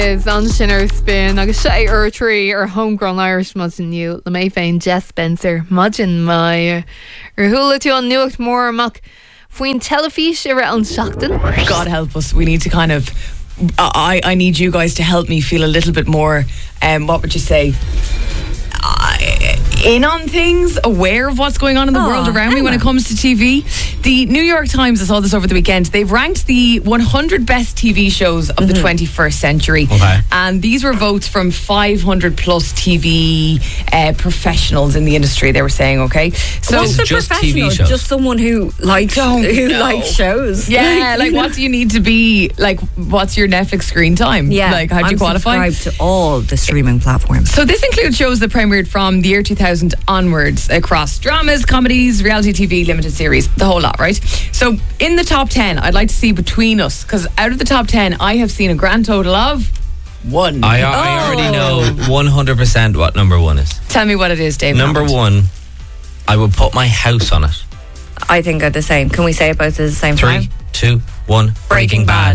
Is an sinner spin agus sé trí ar homegrown Irish mudinniu le mé féin Jess Spencer mudin mai ar thula tú an nuacht mór amach faoin telefís ar an seachtain. God help us, we need to kind of I need you guys to help me feel a little bit more what would you say, in on things, aware of what's going on in the world around me when it comes to TV. The New York Times, I saw this over the weekend, they've ranked the 100 best TV shows of the 21st century. And these were votes from 500 plus TV professionals in the industry, they were saying, okay? So what's a just professional? TV shows? Just someone who likes shows. yeah, like what do you need to be, like what's your Netflix screen time? Yeah, like how do you qualify? Subscribe to all the streaming platforms. So this includes shows that premiered from the year 2000 onwards across dramas, comedies, reality TV, limited series, the whole lot, right? So in the top 10, I'd like to see between us, because out of the top 10, I have seen a grand total of one. I already know 100% what number one is. Tell me what it is, Dave. Number one, I would put my house on it. I think are the same. Can we say it both at the same time? 3, 2, 1. Breaking Bad.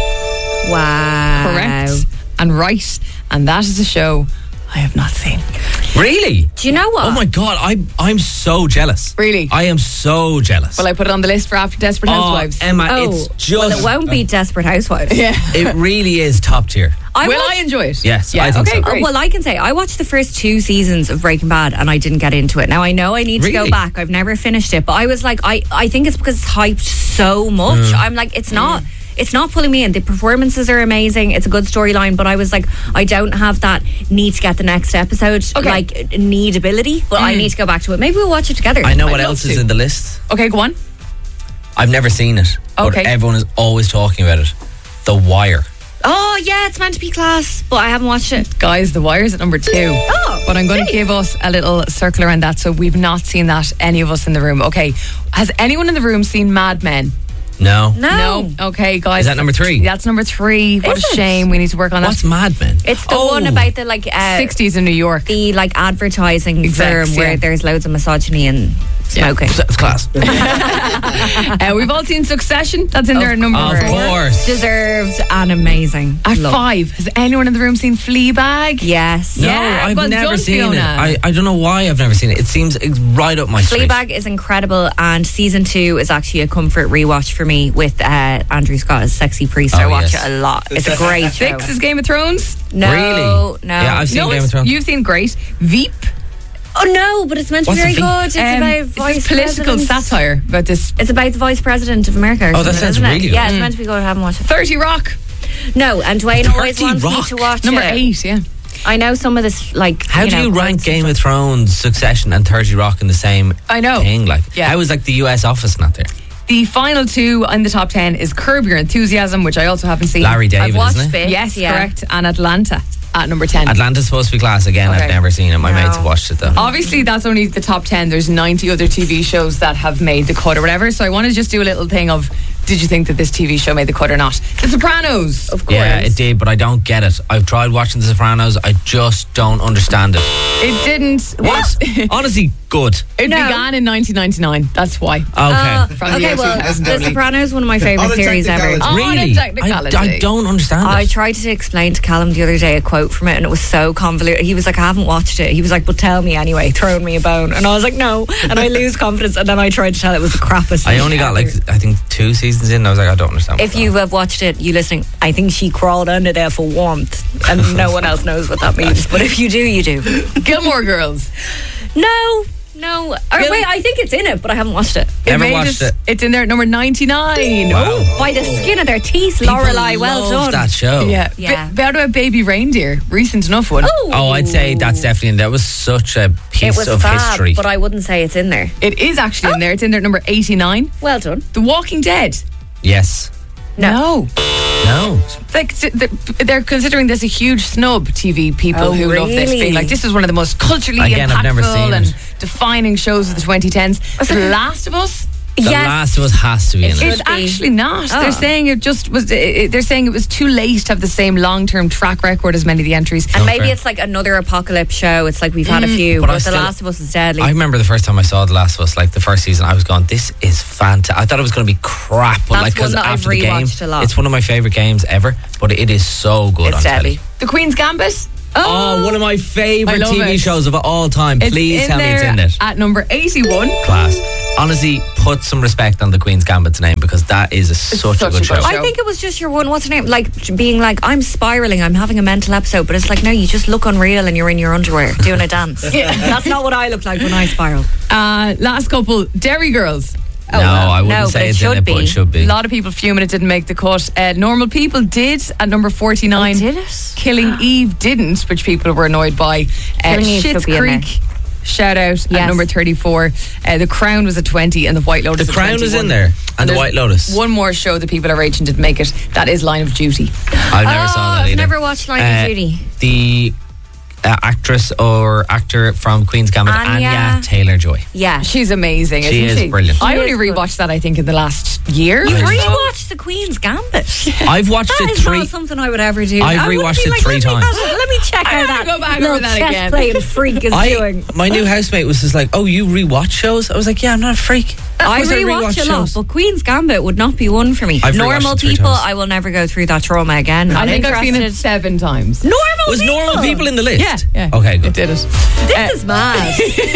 Wow. Correct and right, and that is a show I have not seen. Really? Do you know what? Oh my God, I'm so jealous. Really? I am so jealous. Well, I put it on the list for after Desperate Housewives. Emma, it's just... well, it won't be Desperate Housewives. Yeah. It really is top tier. I enjoy it? Yes, yeah, I think okay, so. great. Well, I can say I watched the first 2 seasons of Breaking Bad and I didn't get into it. Now I know I need to go Really? back. I've never finished it, but I was like, I think it's because it's hyped so much. I'm like, it's not pulling me in. The performances are amazing. It's a good storyline, but I was like, I don't have that need to get the next episode like need ability. But I need to go back to it. Maybe we'll watch it together. I know what love else to. is in the list. Okay, go on. I've never seen it, but Okay. everyone is always talking about it. The Wire. Oh yeah, it's meant to be class, but I haven't watched it. Guys, The Wire's at number 2. Oh, But I'm going to give us a little circle around that, so we've not seen that, any of us in the room. Okay, has anyone in the room seen Mad Men? No. No. Okay, guys. Is that number 3? That's number 3. What Is a it? shame. We need to work on What's that. Mad Men? It's the one about the like 60s in New York. the like advertising Execs, firm where yeah. there's loads of misogyny and smoking. It's class. We've all seen Succession. That's in there at number Of 4. course. Deserved and amazing. At Love. 5, has anyone in the room seen Fleabag? Yes. No, Yeah, I've well never done, seen Fiona. it. I don't know why I've never seen it. It seems right up my street. Fleabag is incredible, and season 2 is actually a comfort rewatch for me with Andrew Scott as Sexy Priest. I Oh, watch yes. it a lot. It's a great show. 6 is Game of Thrones. No, Really? no. Yeah, I've seen No, Game of Thrones. you've seen Great. Veep. Oh no, but it's meant to be What's very a good. It's about It's vice this political president. satire about this. It's about the vice president of America. Or Oh, that something, sounds isn't it? really good. Yeah, it's meant to be good. I haven't watched it. 30 Rock. No, and Dwayne 30 always wants me Rock. to watch Number it. 8, yeah. I know some of this, like. How do know, you rank points and Game of stuff. Thrones, Succession, and 30 Rock in the same I know. thing? Like, Yeah. how is like the US Office not there? The final 2 in the top 10 is Curb Your Enthusiasm, which I also haven't seen. Larry David, I've watched isn't it? bits. Yes, yeah. correct. And Atlanta at number 10. Atlanta's supposed to be class again. Okay. I've never seen it. My No. mates have watched it though. Obviously, that's only the top 10. There's 90 other TV shows that have made the cut or whatever. So I want to just do a little thing of, did you think that this TV show made the cut or not? The Sopranos. Of course. Yeah, it did, but I don't get it. I've tried watching The Sopranos. I just don't understand it. It didn't. What? Honestly, good. It No. began in 1999. That's why. Okay. From the Okay, year well, 2000 The only. Sopranos is one of my favourite series ever. Oh, Really? the technicality. I don't understand I it. tried to explain to Callum the other day a quote from it, and it was so convoluted. He was like, I haven't watched it. He was like, but tell me anyway, throwing me a bone. And I was like, no. And I lose confidence. And then I tried to tell it was the crappiest I thing only got ever. like, I think 2 seasons in. I was like, I don't understand. If you have watched it, you listening, I think she crawled under there for warmth, and no one else knows what that means. But if you do, you do. Gilmore Girls. No. Or wait, I think it's in it, but I haven't watched it. Never made watched us- it. It's in there at number 99. Wow. By the skin of their teeth, People Lorelei, well love done. that show. Yeah. Yeah. What about Baby Reindeer? Recent enough one. Oh, I'd say that's definitely in there. That was such a It piece was of fab, history. but I wouldn't say it's in there. It is actually in there. It's in there at number 89. Well done. The Walking Dead. Yes. No. No. Like, they're considering this a huge snub, TV people Oh, who love this, really? being like, this is one of the most culturally Again, I've never impactful seen and it. defining shows of the 2010s. The Last of Us. The Last of Us has to be in it. It's actually not. Oh. They're saying it just was. They're saying it was too late to have the same long-term track record as many of the entries. And maybe fair. it's like another apocalypse show. It's like we've had a few, But but I The still- Last of Us is deadly. I remember the first time I saw The Last of Us, like the first season, I was going, this is fantastic. I thought it was going to be crap, but That's like because one that I've after the game, rewatched a lot. it's one of my favourite games ever, but it is so good It's on deadly. telly. The Queen's Gambit. Oh, one of my I favourite love TV it. shows of all time. Please tell me it's in it. At number 81. Class. Honestly, put some respect on the Queen's Gambit's name because that is such a good show. show. I think it was just your one. What's her name? Like being like, I'm spiraling. I'm having a mental episode. But it's like, no, you just look unreal and you're in your underwear doing a dance. That's not what I look like when I spiral. Last couple, Derry Girls. No, I no, wouldn't but say it it's in should it, but be. it should be. A lot of people fuming it didn't make the cut. Normal People did at number 49. Oh, did it? Killing Eve didn't, which people were annoyed by. Killing Eve Schitt's should be in Creek, shout out at Yes. number 34. The Crown was at 20 and The White Lotus The at Crown 21. is in there, and The there's White Lotus. One more show that people are raging didn't make it. That is Line of Duty. I never saw that I've either. never watched Line of Duty. The actress or actor from Queen's Gambit, Anya. Anya Taylor-Joy. Yeah. She's amazing, She isn't is she? brilliant. I She only is good. rewatched that, I think, in the last year. You Nice. rewatched The Queen's Gambit. I've watched That it is 3. not something I would ever do. I've I wouldn't rewatched be it like, 3 let me times. Let me check how gotta that go back little over that chess again. playing freak is doing. My new housemate was just like, "Oh, you rewatch shows?" I was like, "Yeah, I'm not a freak." I Of course rewatch a lot, shows. but Queen's Gambit would not be one for me. I've rewatched Normal it 3 people, times. I will never go through that trauma again. I Not think I've seen it interested. 7 times. Normal Was people. normal people in the list? Yeah. Okay, good. It did it. This is mad.